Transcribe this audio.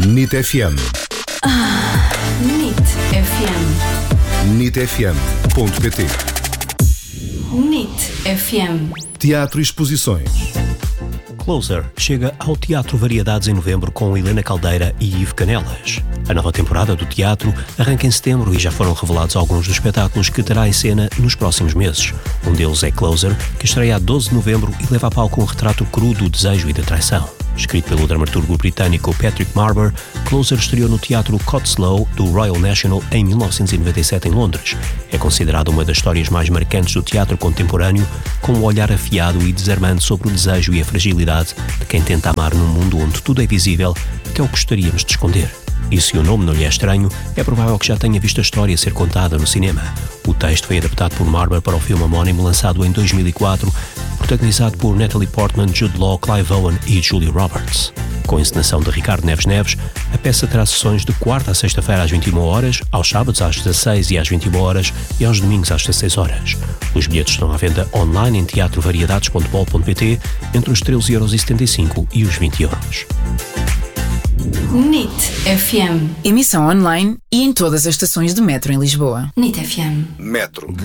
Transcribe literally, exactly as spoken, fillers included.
NIT F M. Ah, NIT F M. NIT F M ponto pt. NIT F M. Teatro e exposições. Closer chega ao Teatro Variedades em novembro com Helena Caldeira e Ivo Canelas. A nova temporada do teatro arranca em setembro e já foram revelados alguns dos espetáculos que terá em cena nos próximos meses. Um deles é Closer, que estreia a doze de novembro e leva a palco um retrato cru do desejo e da traição. Escrito pelo dramaturgo britânico Patrick Marber, Closer estreou no Teatro Cotswold do Royal National em mil novecentos e noventa e sete em Londres. É considerado uma das histórias mais marcantes do teatro contemporâneo, com um olhar afiado e desarmante sobre o desejo e a fragilidade de quem tenta amar num mundo onde tudo é visível, até o que gostaríamos de esconder. E se o nome não lhe é estranho, é provável que já tenha visto a história ser contada no cinema. O texto foi adaptado por Marber para o filme homónimo lançado em dois mil e quatro, protagonizado por Natalie Portman, Jude Law, Clive Owen e Julia Roberts. Com a encenação de Ricardo Neves Neves, a peça terá sessões de quarta a sexta-feira às vinte e uma horas, aos sábados às dezasseis e às vinte e uma horas e aos domingos às dezasseis horas. Os bilhetes estão à venda online em teatro variedades ponto bol ponto pt entre os treze euros e setenta e cinco e os vinte euros. NIT F M. Emissão online e em todas as estações de metro em Lisboa. NIT F M. Metro.